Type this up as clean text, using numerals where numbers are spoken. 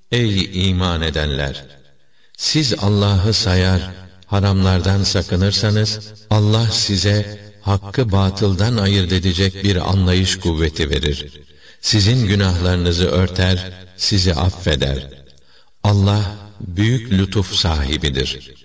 Ey iman edenler! Siz Allah'ı sayar, haramlardan sakınırsanız, Allah size hakkı batıldan ayırt edecek bir anlayış kuvveti verir. Sizin günahlarınızı örter, sizi affeder. Allah büyük lütuf sahibidir.